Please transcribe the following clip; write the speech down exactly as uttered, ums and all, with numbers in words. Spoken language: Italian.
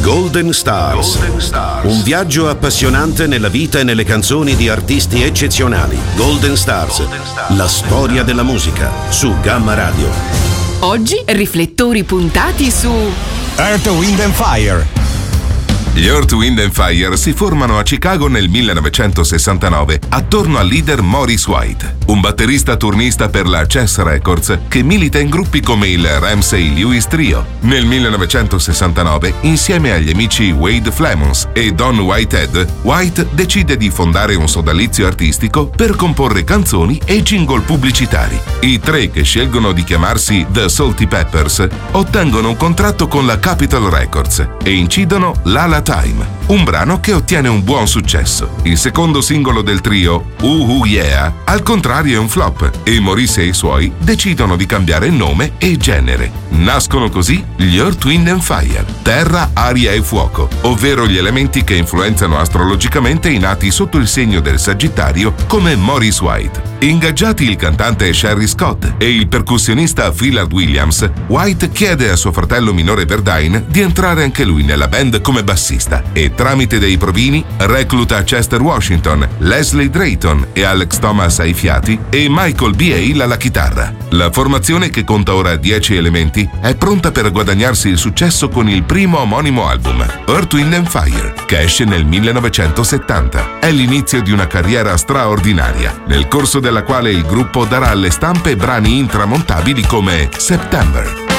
Golden Stars. Golden Stars. Un viaggio appassionante nella vita e nelle canzoni di artisti eccezionali. Golden Stars. Golden Stars. La storia della musica su Gamma Radio. Oggi riflettori puntati su Earth, Wind and Fire. Gli Earth, Wind and Fire si formano a Chicago nel millenovecentosessantanove attorno al leader Maurice White, un batterista turnista per la Chess Records che milita in gruppi come il Ramsey Lewis Trio. Nel millenovecentosessantanove, insieme agli amici Wade Flemons e Don Whitehead, White decide di fondare un sodalizio artistico per comporre canzoni e jingle pubblicitari. I tre, che scelgono di chiamarsi The Salty Peppers, ottengono un contratto con la Capitol Records e incidono Lala Time, un brano che ottiene un buon successo. Il secondo singolo del trio, Ooh Ooh Yeah, al contrario è un flop e Maurice e i suoi decidono di cambiare nome e genere. Nascono così gli Earth, Wind and Fire, terra, aria e fuoco, ovvero gli elementi che influenzano astrologicamente i nati sotto il segno del Sagittario come Maurice White. Ingaggiati il cantante Sherry Scott e il percussionista Phillard Williams, White chiede a suo fratello minore Berdine di entrare anche lui nella band come bassista e tramite dei provini recluta Chester Washington, Leslie Drayton e Alex Thomas ai fiati e Michael B. Hale alla chitarra. La formazione, che conta ora dieci elementi, è pronta per guadagnarsi il successo con il primo omonimo album, Earth, Wind and Fire, che esce nel millenovecentosettanta. È l'inizio di una carriera straordinaria, nel corso della quale il gruppo darà alle stampe brani intramontabili come September.